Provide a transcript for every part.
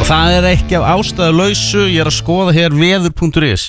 það ekki af ástæðulausu. Ég að skoða hér veður.is.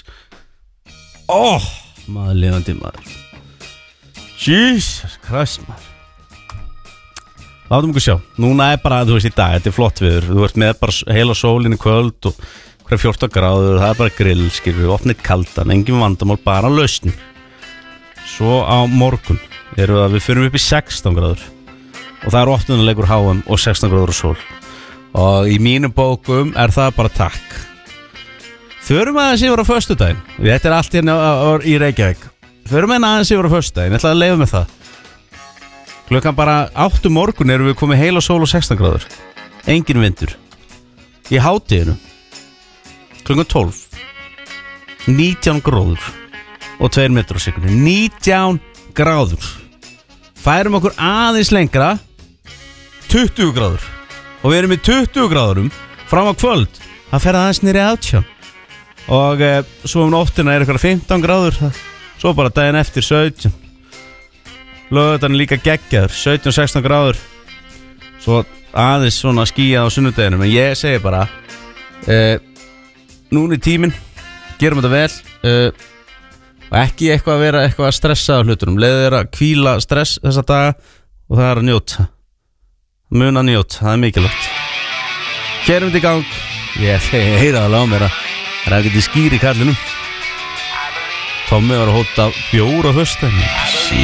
Maður lifandi maður. Jesus Christ maður. Látum okkur sjá. Núna bara, þú veist, í dag, þetta flott viður. Þú ert með bara heila sólinn í kvöld og hverja 14 gráður, það bara grill, skilur við, opnið kaldan, engin vandamál, bara lausn. Svo á morgun við fyrir upp í 16 gráður og það opnunuleikur HM og 16 gráður og sól. Og í mínum bókum það bara takk. Förum aðeins yfir á föstudaginn. Þetta allt hérna í Reykjavík. Förum aðeins yfir á föstudaginn, ég ætla að leyfa með það. Klukkan bara 8 morgun við komið heila sól og 16 gráður. Engin vindur. Í hádeginu klukkan 12 19 gráður og 2 metrar á sekúndu. 19 gráður. Færum okkur aðeins lengra 20 gráður. Og við erum í 20 gráðurum fram á kvöld. Það fer aðeins niður í 18. Og svo nóttina eitthvað 15 gráður. Svo bara daginn eftir 17. Lögðan líka geggjaður 17-16 gráður. Svo aðeins svona skýjað á sunnudeginu. Men ég segi bara núna í tíminn, gerum þetta vel og ekki eitthvað að vera eitthvað að stressa á hlutunum. Leiðu þér að hvíla stress þessa daga og það að njóta. Muna njóta, það mikilvægt. Kerum þetta í gang. Ég heyra alveg á mér að það ekki skýri kallinum. Tommi var að hóta bjór á höstinu.